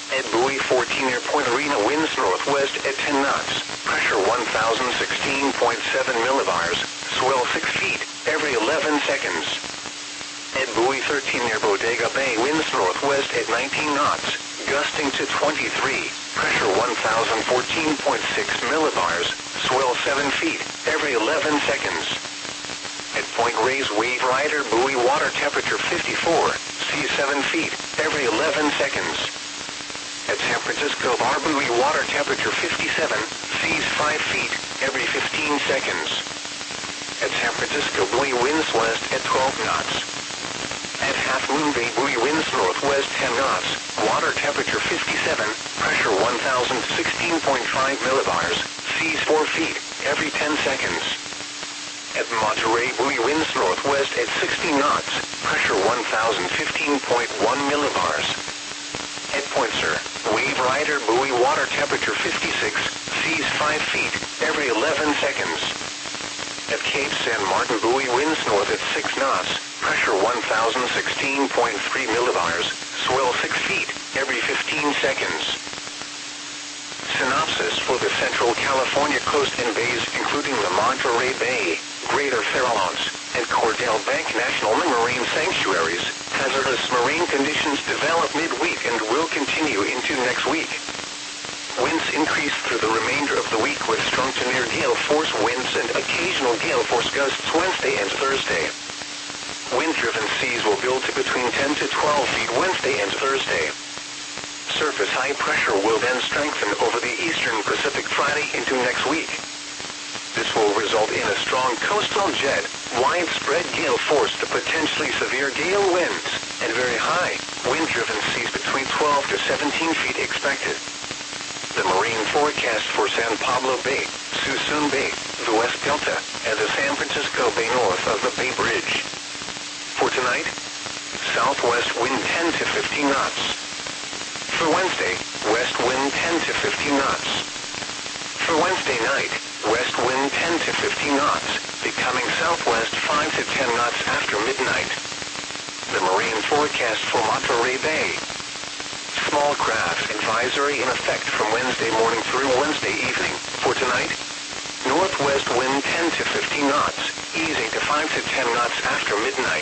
At buoy 14 near Point Arena, winds northwest at 10 knots. Pressure 1,016.7 millibars. Swell 6 feet every 11 seconds. At buoy 13 near Bodega Bay, winds northwest at 19 knots. Gusting to 23. Pressure 1,014.6 millibars. Swell 7 feet every 11 seconds. At Point Reyes, wave rider, buoy, water temperature 54. Sea 7 feet every 11 seconds. At San Francisco Bar, buoy, water temperature 57, seas 5 feet every 15 seconds. At San Francisco buoy, winds west at 12 knots. At Half Moon Bay, buoy, winds northwest 10 knots, water temperature 57, pressure 1,016.5 millibars, seas 4 feet every 10 seconds. At Monterey, buoy, winds northwest at 60 knots, pressure 1,015.1 millibars. At Point Sur, wave rider, buoy, water temperature 56, seas 5 feet every 11 seconds. At Cape San Martin, buoy, winds north at 6 knots, pressure 1,016.3 millibars, swell 6 feet every 15 seconds. Synopsis for the Central California coast and bays, including the Monterey Bay, Greater Farallones, and Cordell Bank National Marine Sanctuaries. Hazardous marine conditions develop midweek and will continue into next week. Winds increase through the remainder of the week with strong to near gale force winds and occasional gale force gusts Wednesday and Thursday. Wind-driven seas will build to between 10 to 12 feet Wednesday and Thursday. Surface high pressure will then strengthen over the eastern Pacific Friday into next week. This will result in a strong coastal jet, widespread gale force to potentially severe gale winds, and very high, wind-driven seas between 12 to 17 feet expected. The marine forecast for San Pablo Bay, Suisun Bay, the West Delta, and the San Francisco Bay north of the Bay Bridge. For tonight, southwest wind 10 to 15 knots. For Wednesday, west wind 10 to 15 knots. For Wednesday night, west wind 10 to 15 knots, becoming southwest 5 to 10 knots after midnight. The marine forecast for Monterey Bay. Small craft advisory in effect from Wednesday morning through Wednesday evening. For tonight, northwest wind 10 to 15 knots, easing to 5 to 10 knots after midnight.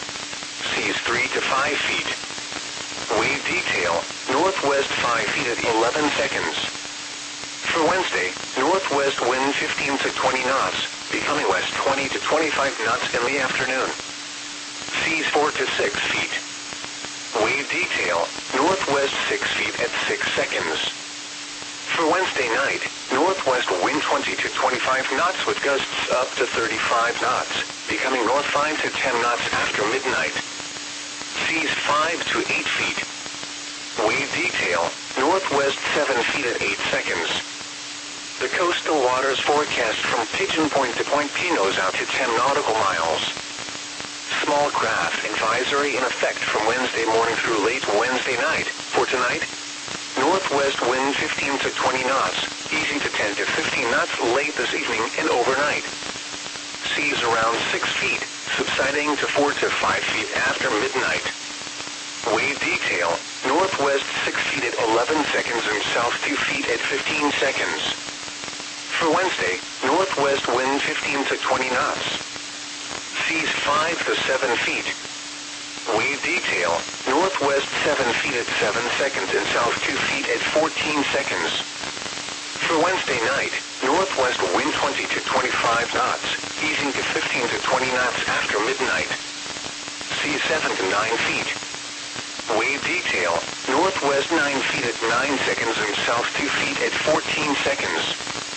Seas 3 to 5 feet. Wave detail, northwest 5 feet at 11 seconds. For Wednesday, northwest wind 15 to 20 knots, becoming west 20 to 25 knots in the afternoon. Seas 4 to 6 feet. Wave detail, northwest 6 feet at 6 seconds. For Wednesday night, northwest wind 20 to 25 knots with gusts up to 35 knots, becoming north 5 to 10 knots after midnight. Seas 5 to 8 feet. Wave detail, northwest 7 feet at 8 seconds. The coastal waters forecast from Pigeon Point to Point Pinos out to 10 nautical miles. Small craft advisory in effect from Wednesday morning through late Wednesday night. For tonight, northwest wind 15 to 20 knots, easing to 10 to 15 knots late this evening and overnight. Seas around 6 feet, subsiding to 4 to 5 feet after midnight. Wave detail, northwest 6 feet at 11 seconds and south 2 feet at 15 seconds. For Wednesday, northwest wind 15 to 20 knots. Seas 5 to 7 feet. Wave detail, northwest 7 feet at 7 seconds and south 2 feet at 14 seconds. For Wednesday night, northwest wind 20 to 25 knots, easing to 15 to 20 knots after midnight. Seas 7 to 9 feet. Wave detail, northwest 9 feet at 9 seconds and south 2 feet at 14 seconds.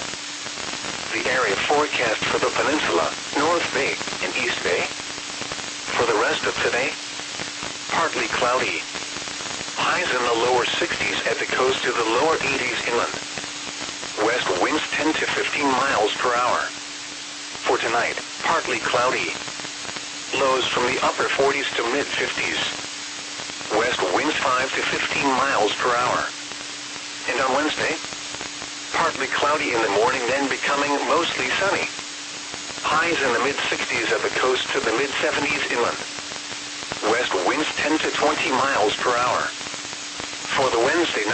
The area forecast for the peninsula, North Bay and East Bay. For the rest of today, partly cloudy. Highs in the lower 60s at the coast to the lower 80s inland. West winds 10 to 15 miles per hour. For tonight, partly cloudy. Lows from the upper 40s to mid 50s. West winds 5 to 15 miles per hour. And on Wednesday, partly cloudy in the morning, then becoming mostly sunny. Highs in the mid-60s at the coast to the mid-70s inland. West winds 10 to 20 miles per hour. For the Wednesday night,